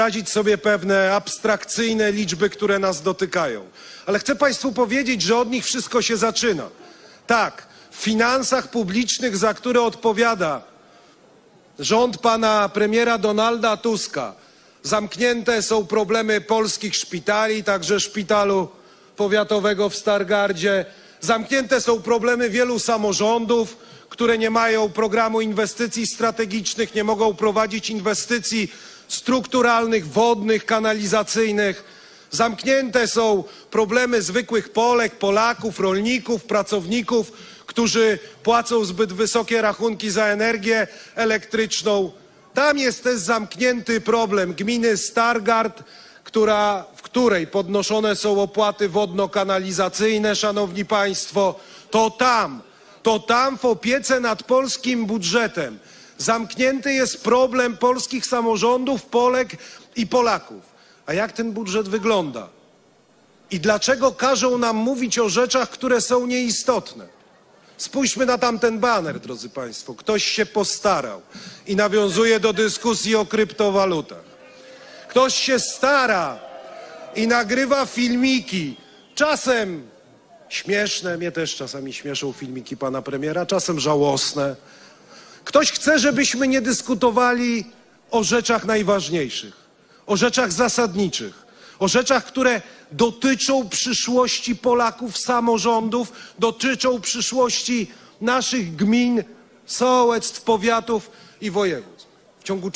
wyobrazić sobie pewne abstrakcyjne liczby, które nas dotykają. Ale chcę Państwu powiedzieć, że od nich wszystko się zaczyna. Tak, w finansach publicznych, za które odpowiada rząd pana premiera Donalda Tuska, zamknięte są problemy polskich szpitali, także szpitalu powiatowego w Stargardzie. Zamknięte są problemy wielu samorządów, które nie mają programu inwestycji strategicznych, nie mogą prowadzić inwestycji strukturalnych, wodnych, kanalizacyjnych. Zamknięte są problemy zwykłych Polek, Polaków, rolników, pracowników, którzy płacą zbyt wysokie rachunki za energię elektryczną. Tam jest też zamknięty problem gminy Stargard, w której podnoszone są opłaty wodno-kanalizacyjne, szanowni państwo. To tam w opiece nad polskim budżetem zamknięty jest problem polskich samorządów, Polek i Polaków. A jak ten budżet wygląda? I dlaczego każą nam mówić o rzeczach, które są nieistotne? Spójrzmy na tamten baner, drodzy państwo. Ktoś się postarał i nawiązuje do dyskusji o kryptowalutach. Ktoś się stara i nagrywa filmiki, czasem śmieszne, mnie też czasami śmieszą filmiki pana premiera, czasem żałosne. Ktoś chce, żebyśmy nie dyskutowali o rzeczach najważniejszych, o rzeczach zasadniczych, o rzeczach, które dotyczą przyszłości Polaków, samorządów, dotyczą przyszłości naszych gmin, sołectw, powiatów i województw. W ciągu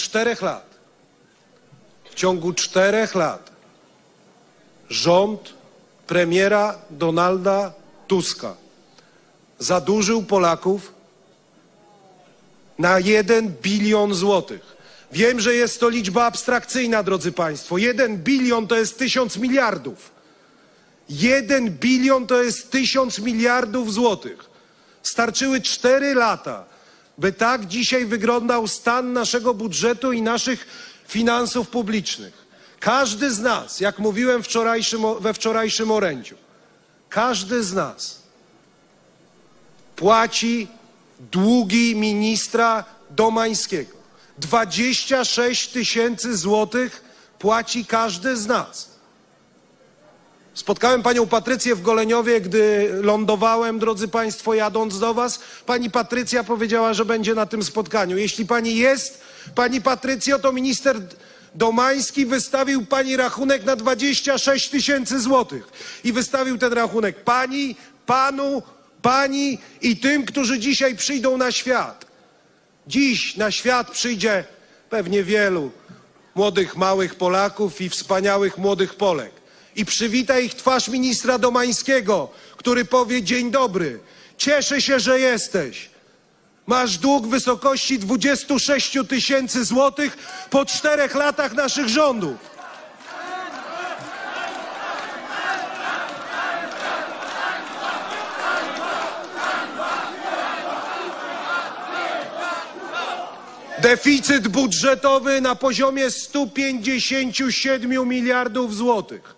4 lat rząd premiera Donalda Tuska zadłużył Polaków na 1 bilion złotych. Wiem, że jest to liczba abstrakcyjna, drodzy państwo. 1 bilion to jest 1000 miliardów. 1 bilion to jest 1000 miliardów złotych. Starczyły 4 lata, by tak dzisiaj wyglądał stan naszego budżetu i naszych finansów publicznych. Każdy z nas, jak mówiłem we wczorajszym orędziu, każdy z nas płaci długi ministra Domańskiego. 26 000 złotych płaci każdy z nas. Spotkałem panią Patrycję w Goleniowie, gdy lądowałem, drodzy państwo, jadąc do was. Pani Patrycja powiedziała, że będzie na tym spotkaniu. Jeśli pani jest, pani Patrycjo, to minister Domański wystawił pani rachunek na 26 000 złotych. I wystawił ten rachunek pani, panu, pani i tym, którzy dzisiaj przyjdą na świat. Dziś na świat przyjdzie pewnie wielu młodych, małych Polaków i wspaniałych młodych Polek. I przywita ich twarz ministra Domańskiego, który powie: dzień dobry, cieszę się, że jesteś. Masz dług w wysokości 26 000 złotych po 4 latach naszych rządów. Deficyt budżetowy na poziomie 157 miliardów złotych.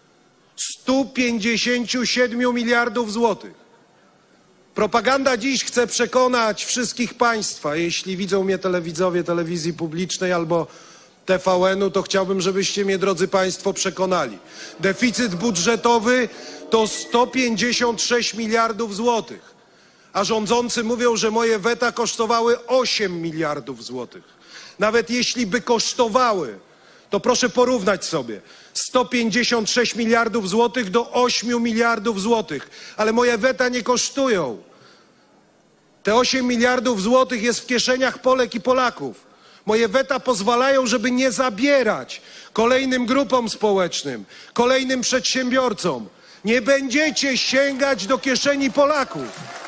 157 miliardów złotych. Propaganda dziś chce przekonać wszystkich państwa, jeśli widzą mnie telewidzowie telewizji publicznej albo TVN-u, to chciałbym, żebyście mnie, drodzy państwo, przekonali. Deficyt budżetowy to 156 miliardów złotych. A rządzący mówią, że moje weta kosztowały 8 miliardów złotych. Nawet jeśli by kosztowały, to proszę porównać sobie 156 miliardów złotych do 8 miliardów złotych. Ale moje weta nie kosztują. Te 8 miliardów złotych jest w kieszeniach Polek i Polaków. Moje weta pozwalają, żeby nie zabierać kolejnym grupom społecznym, kolejnym przedsiębiorcom. Nie będziecie sięgać do kieszeni Polaków.